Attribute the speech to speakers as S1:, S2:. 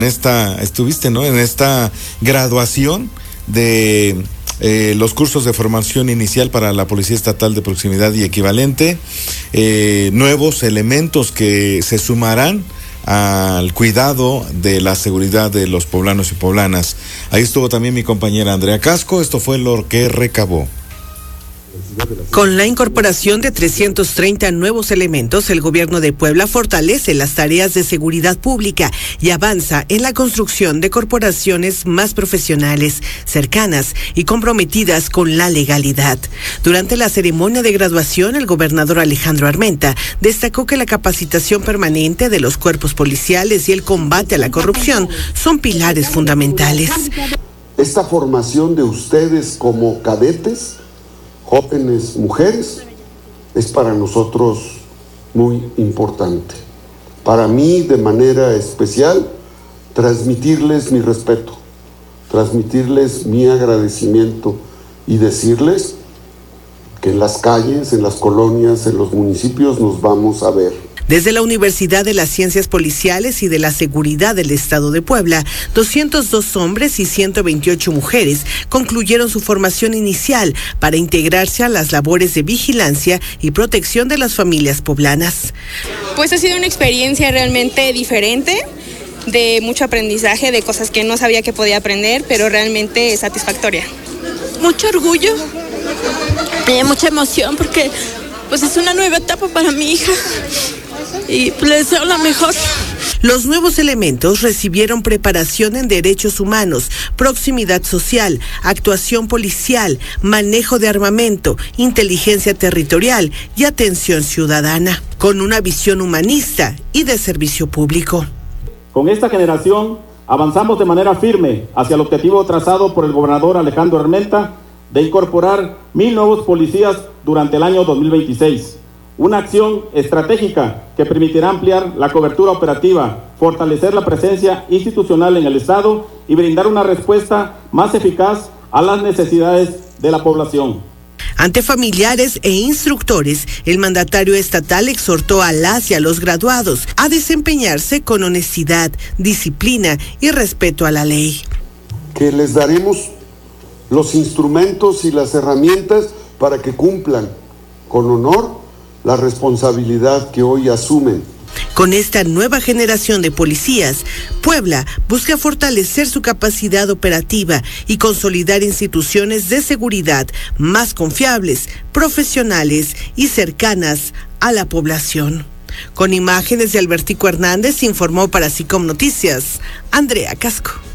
S1: Estuviste, ¿no?, en esta graduación de los cursos de formación inicial para la Policía Estatal de Proximidad y Equivalente, nuevos elementos que se sumarán al cuidado de la seguridad de los poblanos y poblanas. Ahí estuvo también mi compañera Andrea Casco. Esto fue lo que recabó.
S2: Con la incorporación de 330 nuevos elementos, el gobierno de Puebla fortalece las tareas de seguridad pública y avanza en la construcción de corporaciones más profesionales, cercanas y comprometidas con la legalidad. Durante la ceremonia de graduación, el gobernador Alejandro Armenta destacó que la capacitación permanente de los cuerpos policiales y el combate a la corrupción son pilares fundamentales.
S3: Esta formación de ustedes como cadetes, jóvenes mujeres, es para nosotros muy importante. Para mí, de manera especial, transmitirles mi respeto, transmitirles mi agradecimiento y decirles que en las calles, en las colonias, en los municipios nos vamos a ver.
S2: Desde la Universidad de las Ciencias Policiales y de la Seguridad del Estado de Puebla, 202 hombres y 128 mujeres concluyeron su formación inicial para integrarse a las labores de vigilancia y protección de las familias poblanas.
S4: Pues ha sido una experiencia realmente diferente, de mucho aprendizaje, de cosas que no sabía que podía aprender, pero realmente satisfactoria.
S5: Mucho orgullo, mucha emoción, porque pues es una nueva etapa para mi hija. Y les deseo lo mejor.
S2: Los nuevos elementos recibieron preparación en derechos humanos, proximidad social, actuación policial, manejo de armamento, inteligencia territorial y atención ciudadana, con una visión humanista y de servicio público.
S6: Con esta generación avanzamos de manera firme hacia el objetivo trazado por el gobernador Alejandro Armenta de incorporar 1,000 nuevos policías durante el año 2026. Una acción estratégica que permitirá ampliar la cobertura operativa, fortalecer la presencia institucional en el Estado y brindar una respuesta más eficaz a las necesidades de la población.
S2: Ante familiares e instructores, el mandatario estatal exhortó a las y a los graduados a desempeñarse con honestidad, disciplina y respeto a la ley.
S3: Que les daremos los instrumentos y las herramientas para que cumplan con honor la responsabilidad que hoy asumen.
S2: Con esta nueva generación de policías, Puebla busca fortalecer su capacidad operativa y consolidar instituciones de seguridad más confiables, profesionales y cercanas a la población. Con imágenes de Albertico Hernández, informó para SICOM Noticias, Andrea Casco.